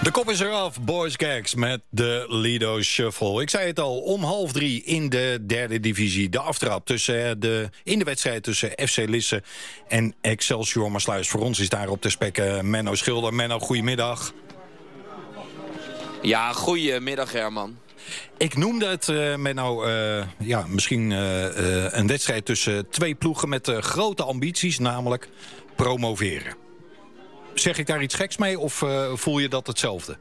De kop is eraf, Boys Gags met de Lido Shuffle. Ik zei het al, om 2:30 in de derde divisie. De aftrap tussen in de wedstrijd tussen FC Lisse en Excelsior Maassluis. Voor ons is daar op de spek Menno Schilder. Menno, goedemiddag. Ja, goedemiddag Herman. Ik noemde het, Menno, misschien een wedstrijd tussen twee ploegen met grote ambities, namelijk promoveren. Zeg ik daar iets geks mee of voel je dat hetzelfde?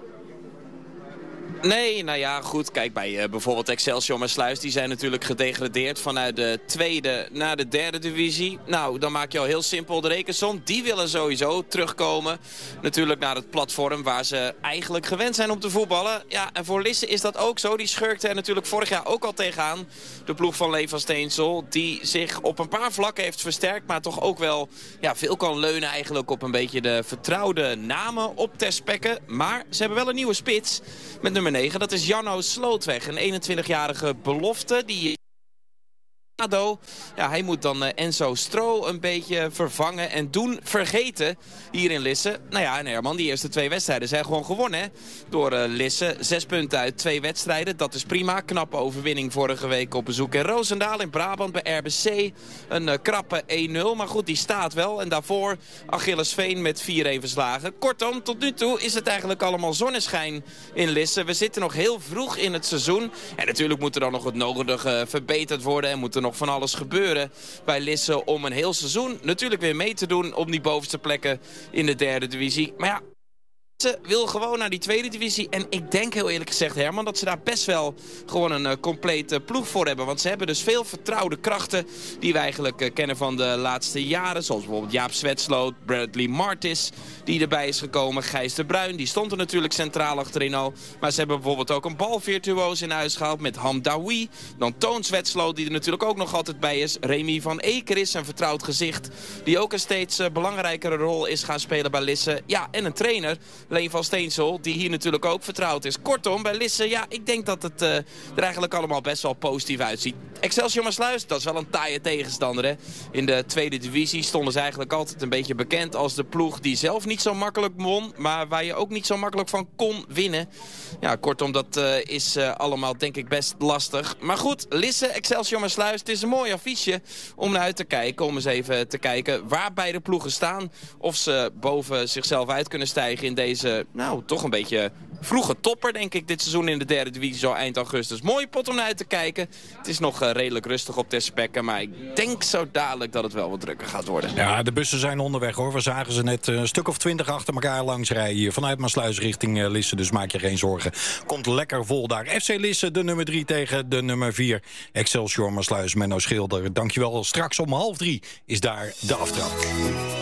Nee, nou ja, goed. Kijk, bij bijvoorbeeld Excelsior Maassluis, die zijn natuurlijk gedegradeerd vanuit de tweede naar de derde divisie. Nou, dan maak je al heel simpel de rekensom. Die willen sowieso terugkomen. Natuurlijk naar het platform waar ze eigenlijk gewend zijn om te voetballen. Ja, en voor Lisse is dat ook zo. Die schurkte er natuurlijk vorig jaar ook al tegenaan. De ploeg van Lee van Steensel, die zich op een paar vlakken heeft versterkt, maar toch ook wel veel kan leunen eigenlijk op een beetje de vertrouwde namen op ter spekke. Maar ze hebben wel een nieuwe spits met nummer 9. Dat is Janno Slootweg, een 21-jarige belofte die... Ja, hij moet dan Enzo Stro een beetje vervangen en doen vergeten hier in Lisse. Nou ja, en Herman, die eerste 2 wedstrijden zijn gewoon gewonnen, hè? Door Lisse. 6 punten uit 2 wedstrijden, dat is prima. Knappe overwinning vorige week op bezoek in Roosendaal in Brabant bij RBC. Een krappe 1-0, maar goed, die staat wel. En daarvoor Achillesveen met 4-1 verslagen. Kortom, tot nu toe is het eigenlijk allemaal zonneschijn in Lisse. We zitten nog heel vroeg in het seizoen. En natuurlijk moet er dan nog het nodige verbeterd worden en moet er nog van alles gebeuren bij Lisse om een heel seizoen natuurlijk weer mee te doen om die bovenste plekken in de derde divisie. Maar ja, Lisse wil gewoon naar die tweede divisie. En ik denk heel eerlijk gezegd, Herman, dat ze daar best wel gewoon een complete ploeg voor hebben. Want ze hebben dus veel vertrouwde krachten die we eigenlijk kennen van de laatste jaren. Zoals bijvoorbeeld Jaap Zwetsloot, Bradley Martis, die erbij is gekomen. Gijs de Bruin, die stond er natuurlijk centraal achterin al. Maar ze hebben bijvoorbeeld ook een balvirtuoos in huis gehaald met Hamdawi. Dan Toon Zwetsloot, die er natuurlijk ook nog altijd bij is. Remy van Eker is een vertrouwd gezicht, die ook een steeds belangrijkere rol is gaan spelen bij Lisse. Ja, en een trainer, Leen van Steensel, die hier natuurlijk ook vertrouwd is. Kortom, bij Lisse, ja, ik denk dat het er eigenlijk allemaal best wel positief uitziet. Excelsior Maassluis, dat is wel een taaie tegenstander, hè. In de tweede divisie stonden ze eigenlijk altijd een beetje bekend als de ploeg die zelf niet zo makkelijk won, maar waar je ook niet zo makkelijk van kon winnen. Ja, kortom, dat is allemaal denk ik best lastig. Maar goed, Lisse, Excelsior Maassluis, het is een mooi affiche om naar uit te kijken. Om eens even te kijken waar beide ploegen staan. Of ze boven zichzelf uit kunnen stijgen in deze, nou, toch een beetje vroege topper, denk ik, dit seizoen in de derde divisie, zo eind augustus. Mooie pot om naar uit te kijken. Het is nog redelijk rustig op ter spekke, maar ik denk zo dadelijk dat het wel wat drukker gaat worden. Ja, de bussen zijn onderweg, hoor. We zagen ze net een stuk of 20 achter elkaar langs rijden hier vanuit Maassluis richting Lisse, dus maak je geen zorgen. Komt lekker vol daar. FC Lisse, de nummer 3 tegen de nummer 4. Excelsior Maassluis, Menno Schilder. Dankjewel. Straks om 2:30 is daar de aftrap.